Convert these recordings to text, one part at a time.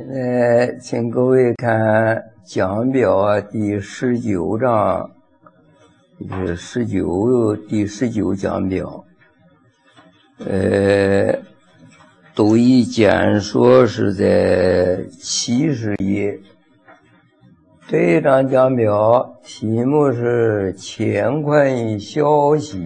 请各位看讲表第19章，就是第19讲表。读一简说是在70页。这一章讲表题目是乾坤消息。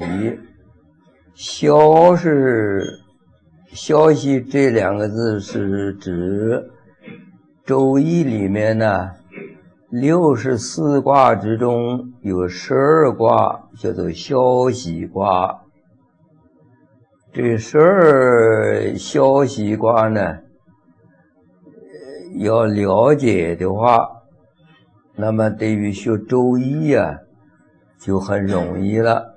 消是消息这两个字是指周易里面呢64卦之中有12卦叫做消息卦。这12消息卦呢要了解的话，那么对于学周易啊就很容易了。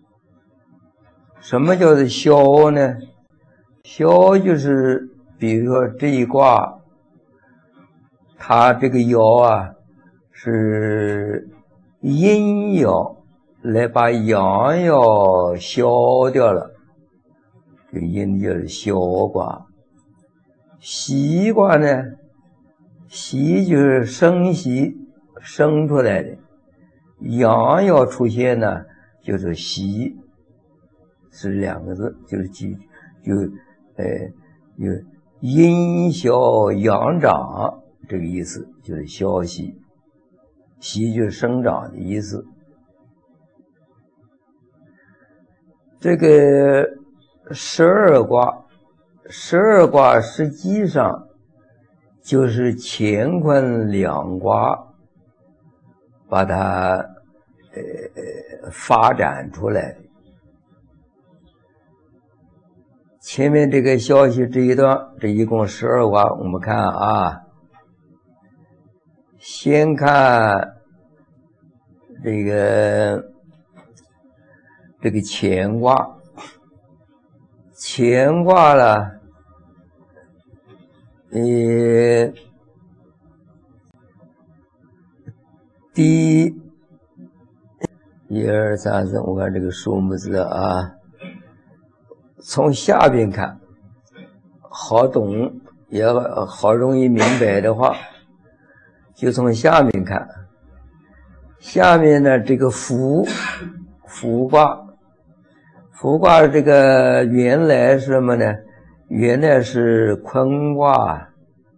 什么叫做消呢？消就是比如说这一卦，它这个爻啊是阴爻来把阳爻消掉了，这个阴就是消卦。喜卦呢，喜就是生息生出来的，阳爻出现呢就是喜，是两个字，就是有阴消阳长这个意思，就是消息。息就是生长的意思。这个12卦实际上就是乾坤两卦把它发展出来的。前面这个消息这一段，这一共12卦，我们看啊，先看这个乾卦。乾卦了，第1、2、3、4，我看这个数目字啊，从下边看好懂，也好容易明白的话，就从下面看。下面呢这个伏卦这个原来是什么呢？原来是坤卦。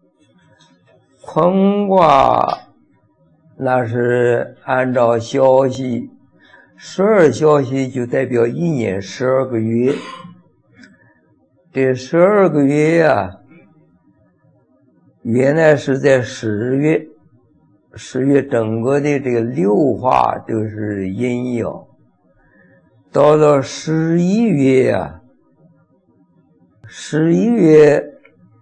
坤卦那是按照消息，12消息就代表一年12个月。这12个月呀，原来是在10月整个的这个6化都是阴爻。到了11月啊，11月，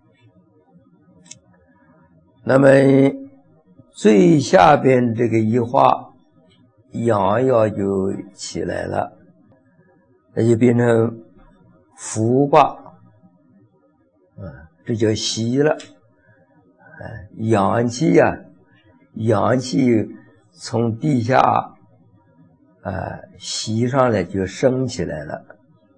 那么最下边这个一化阳爻就起来了，那就变成伏卦，这叫喜了。阳气啊，阳气从地下袭上来就升起来了。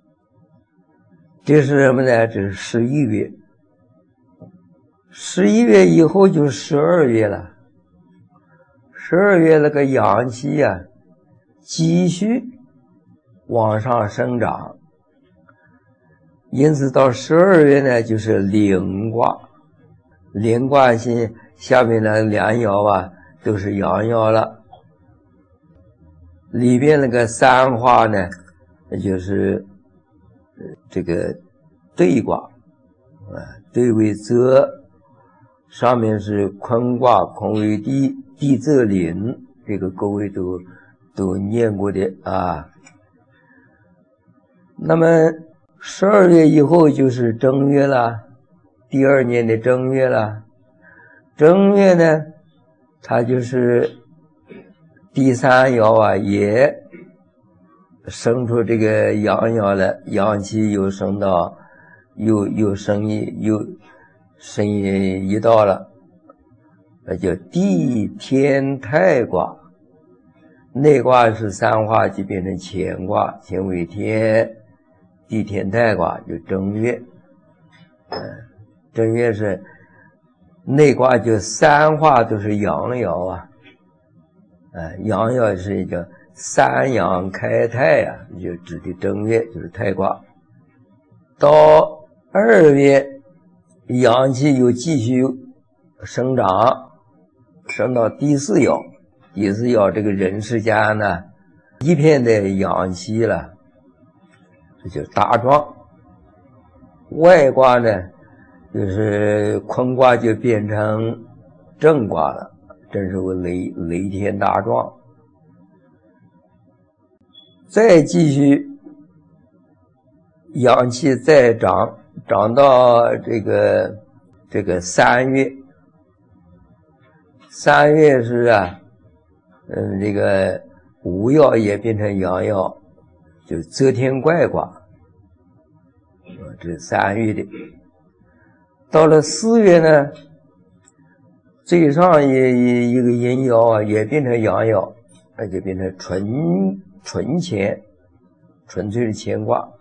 这是什么呢？这是11月。11月以后就12月了。12月那个阳气啊继续往上生长，因此到12月呢就是临卦。临卦下面的两爻啊都是阳爻了。里边那个3化呢，那就是这个兑卦，兑为泽，上面是坤卦，坤为地，地泽临，这个各位都念过的啊。那么12月以后就是正月了，第2年的正月了。正月呢，它就是第3爻啊，也生出这个阳爻了，阳气又升到又升一道了，那叫地天泰卦。内卦是3化就变成乾卦，乾为天，地天泰卦就正月。正月是内卦就三化都是阳爻啊，阳爻是叫三阳开泰啊，就指的正月就是太卦。到2月，阳气又继续生长，升到第4爻。第4爻这个人世间呢，一片的阳气了，这就大壮。外卦呢，就是坤卦就变成正卦了，正是为雷天大壮。再继续阳气再长到这个3月，3月是这个午爻也变成阳爻，就则天怪卦，这是3月的。到了4月呢，最上一个阴爻啊，也变成阳爻，那就变成纯乾，纯粹的乾卦。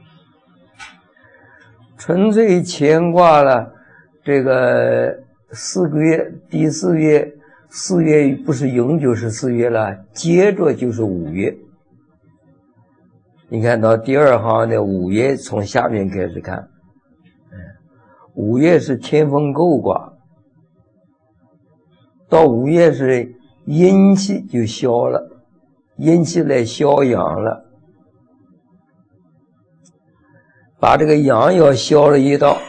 纯粹乾卦了，这个4个月，第4月，4月不是永久是4月了，接着就是5月。你看到第2行的5月，从下面开始看，5月是天风姤卦，到5月是阴气就消了，阴气来消阳了，把这个阳爻消了一道，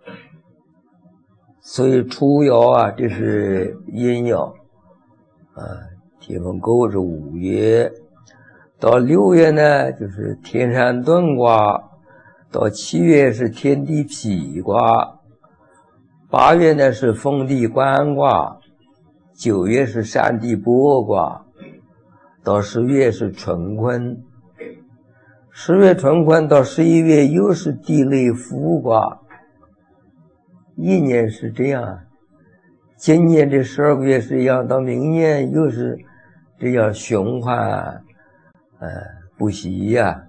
所以初爻啊，这是阴爻天风姤是5月，到6月呢就是天山遁卦，到7月是天地痞卦，8月呢是风地观卦，9月是山地剥卦，到10月是纯坤，10月纯坤到11月又是地雷复卦。一年是这样，今年这12个月是一样，到明年又是这样循环不息呀。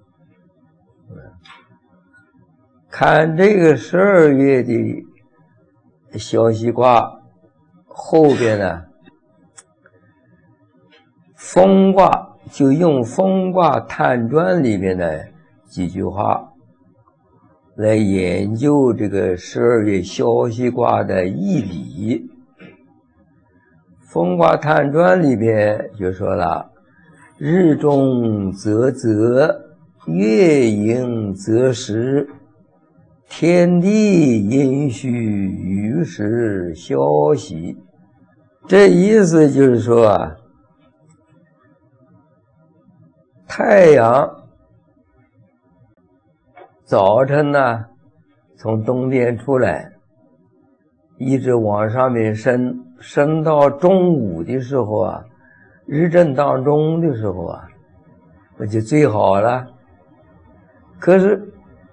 看这个12月的消息卦后边呢，风卦就用风卦探传里面的几句话来研究这个12月消息卦的义理。风卦探传里边就说了，日中则泽，月盈则时，天地阴虚，于是消息。这意思就是说太阳早晨呢从东边出来，一直往上面升到中午的时候啊，日正当中的时候啊，那就最好了。可是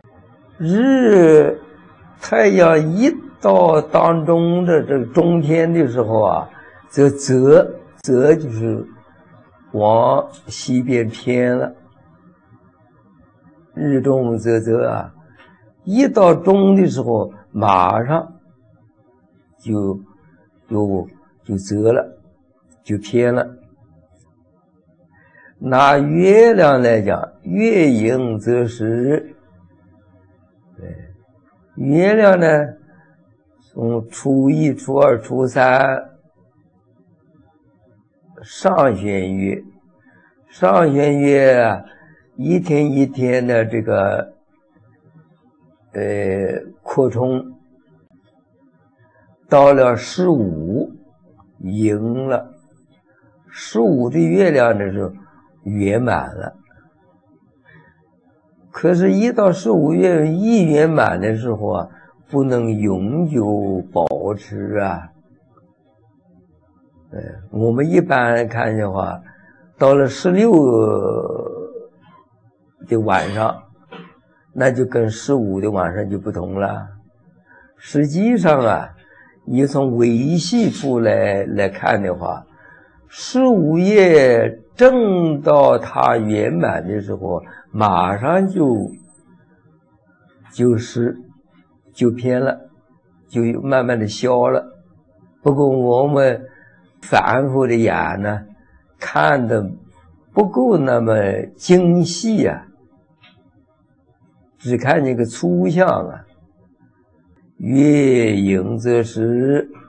太阳一到当中的这个中天的时候啊，则就是往西边偏了。日中则啊，一到中的时候马上就折了，就偏了。拿月亮来讲，月盈则时，月亮呢从初1、初2、初3上弦月，上弦月啊，一天一天的这个扩充，到了15盈了，15的月亮的时候圆满了。可是一到15月一圆满的时候啊，不能永久保持啊。我们一般看的话，到了16的晚上，那就跟15的晚上就不同了。实际上啊，你从维系处来看的话，15夜正到它圆满的时候，马上就偏了，就慢慢的消了。 不过我们凡夫的眼呢，看的不够那么精细啊，只看这个粗相啊。月影则实，